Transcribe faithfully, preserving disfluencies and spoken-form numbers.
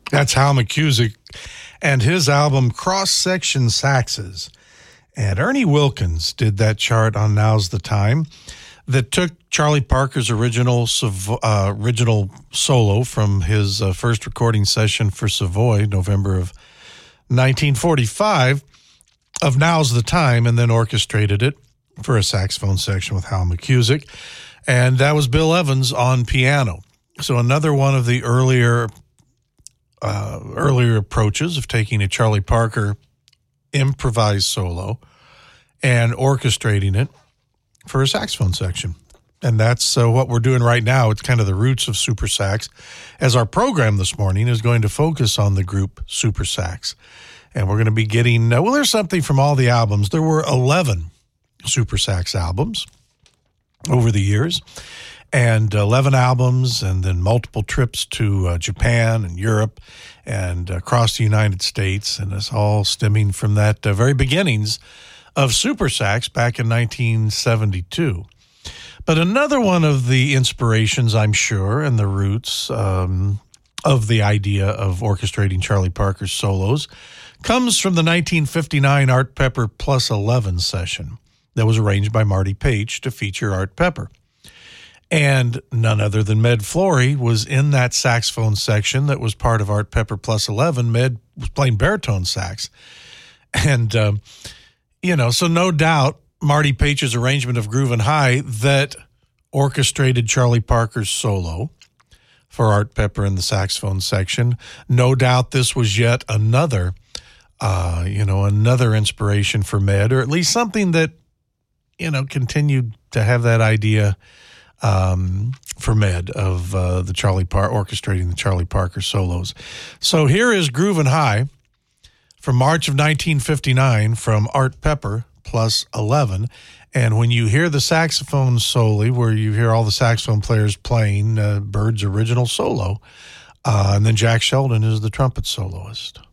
That's Hal McCusick and his album Cross Section Saxes. And Ernie Wilkins did that chart on Now's the Time that took Charlie Parker's original uh, original solo from his uh, first recording session for Savoy, November of nineteen forty-five, of Now's the Time, and then orchestrated it for a saxophone section with Hal McCusick. And that was Bill Evans on piano. So another one of the earlier uh, earlier approaches of taking a Charlie Parker improvised solo and orchestrating it for a saxophone section. And that's uh, what we're doing right now. It's kind of the roots of Super Sax, as our program this morning is going to focus on the group Super Sax. And we're going to be getting, uh, well, there's something from all the albums. There were eleven Super Sax albums over the years, and eleven albums, and then multiple trips to uh, Japan and Europe and across the United States. And it's all stemming from that uh, very beginnings of Super Sax back in nineteen seventy-two. But another one of the inspirations, I'm sure, and the roots um, of the idea of orchestrating Charlie Parker's solos comes from the nineteen fifty-nine Art Pepper Plus eleven session that was arranged by Marty Paich to feature Art Pepper. And none other than Med Flory was in that saxophone section that was part of Art Pepper Plus eleven. Med was playing baritone sax. And, um, you know, so no doubt Marty Paich's arrangement of Groovin' High that orchestrated Charlie Parker's solo for Art Pepper in the saxophone section. No doubt this was yet another, uh, you know, another inspiration for Med, or at least something that, you know, continued to have that idea um, for Med of uh, the Charlie Par- orchestrating the Charlie Parker solos. So here is Groovin' High from March of nineteen fifty-nine from Art Pepper Plus eleven. And when you hear the saxophone solo, where you hear all the saxophone players playing uh, Bird's original solo, uh, and then Jack Sheldon is the trumpet soloist.